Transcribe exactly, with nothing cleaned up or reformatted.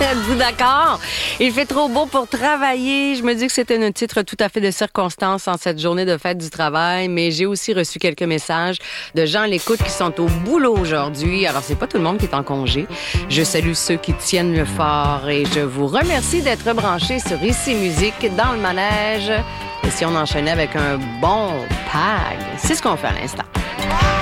Êtes-vous d'accord? Il fait trop beau pour travailler. Je me dis que c'était un titre tout à fait de circonstance en cette journée de fête du travail, mais j'ai aussi reçu quelques messages de gens à l'écoute qui sont au boulot aujourd'hui. Alors, c'est pas tout le monde qui est en congé. Je salue ceux qui tiennent le fort et je vous remercie d'être branchés sur Ici Musique dans le manège. Et si on enchaînait avec un bon pag, c'est ce qu'on fait à l'instant.